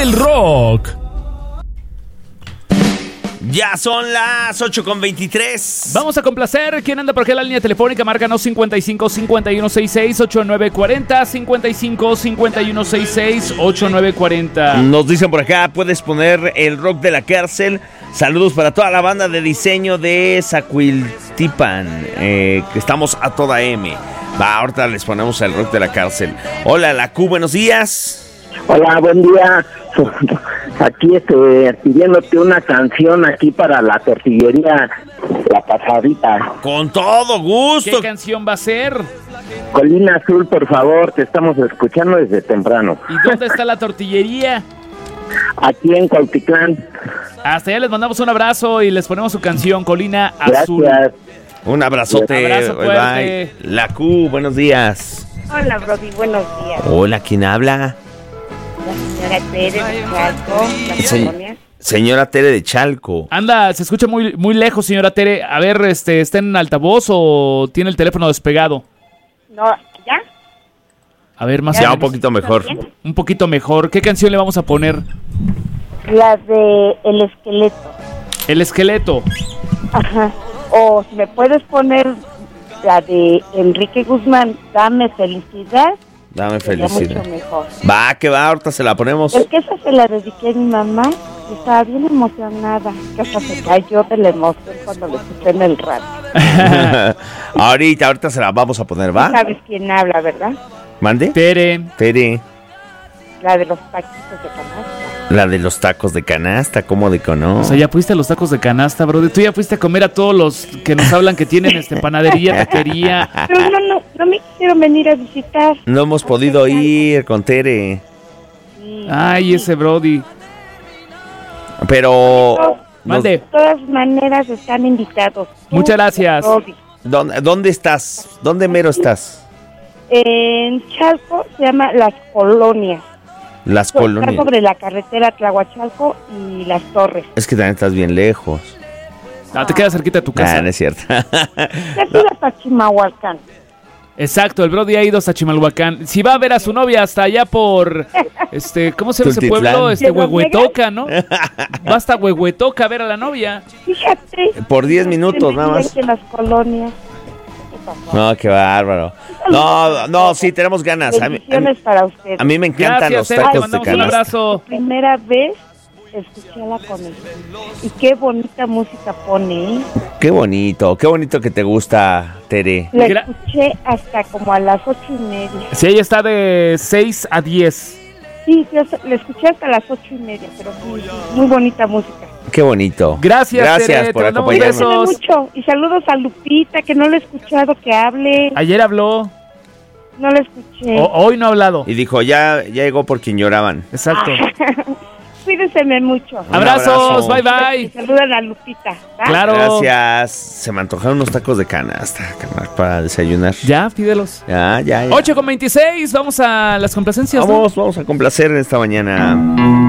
del rock. Ya son las 8:23. Vamos a complacer. ¿Quién anda por aquí en la línea telefónica? Márcanos 55 51 66 8940. 55 51 66 8940. Nos dicen por acá, puedes poner el rock de la cárcel. Saludos para toda la banda de diseño de Zacuiltipan, que estamos a toda M. Va, ahorita les ponemos el rock de la cárcel. Hola, la Q, buenos días. Hola, buen día. Aquí pidiéndote una canción aquí para la tortillería La Pasadita. Con todo gusto. ¿Qué canción va a ser? Colina Azul, por favor, te estamos escuchando desde temprano. ¿Y dónde está la tortillería? Aquí en Cuautitlán. Hasta allá les mandamos un abrazo y les ponemos su canción, Colina Azul. Gracias. Un abrazote. Abrazo fuerte. Bye. La Q, buenos días. Hola, Brody, buenos días. Hola, ¿quién habla? La señora Tere de Chalco, la colonia. Señora Tere de Chalco. Anda, se escucha muy, muy lejos, señora Tere. A ver, ¿está en altavoz o tiene el teléfono despegado? No, ¿ya? A ver, más Ya, o un menos. poquito mejor. Un poquito mejor. ¿Qué canción le vamos a poner? La de El Esqueleto. El Esqueleto. Ajá. O si me puedes poner la de Enrique Guzmán, Dame Felicidad. Dame Sería felicidad. mucho mejor. Va, que va, ahorita se la ponemos. Es que esa se la dediqué a mi mamá y estaba bien emocionada. Que hasta se cayó de la emoción cuando lo escuché en el radio. ahorita se la vamos a poner, ¿va? ¿Sabes quién habla, verdad? ¿Mande? Tere. Tere. La de los taquitos de canasta. La de los tacos de canasta, ¿cómo de O conoce? sea, ya fuiste a los tacos de canasta, bro. Tú ya fuiste a comer a todos los que nos hablan que tienen panadería, taquería. Pero no me quisieron venir a visitar. No hemos podido ir con Tere. Sí, Ay, ese Brody. Pero... Mande. De todas maneras están invitados. Muchas gracias. Brody. ¿Dónde estás? ¿Dónde mero estás? En Chalco se llama Las Colonias. Las Está colonias. sobre la carretera Tlahuachalco y Las Torres. Es que también estás bien lejos. Ah, te queda cerquita de tu casa. No es cierto. Cerca hasta Chimahuacán. Exacto, el Brody ha ido hasta Chimalhuacán. Si va a ver a su novia hasta allá por, ¿cómo se llama ese Tultitlán. pueblo? ¿De Huehuetoca, ¿no? Va hasta Huehuetoca a ver a la novia. Fíjate. Por 10 minutos nada más. En Las Colonias. ¿Qué pasó? No, qué bárbaro. No, sí, tenemos ganas. Bendiciones para ustedes. A mí me encantan Gracias, los Tere, te tacos de mandamos un canasta. abrazo. Primera vez escuché a la conexión. Y qué bonita música pone, ¿eh? Qué bonito que te gusta, Tere. La Gra- escuché hasta como a las 8:30. Sí, ella está de 6 a 10. Sí, yo la escuché hasta las 8:30, pero sí, muy bonita música. Qué bonito. Gracias, Tere, por te mandamos acompañarnos. besos. Mucho. Y saludos a Lupita, que no la he escuchado que hable. Ayer habló, No la escuché. hoy no ha hablado. Y dijo, ya llegó por quien lloraban. Exacto. Cuídense mucho. Abrazos, abrazo. bye bye. Y saludan a Lupita. ¿va? Claro. Gracias. Se me antojaron unos tacos de canasta, carnal, para desayunar. Ya, pídelos. Ya. 8:26, vamos a las complacencias. ¿no? Vamos a complacer esta mañana.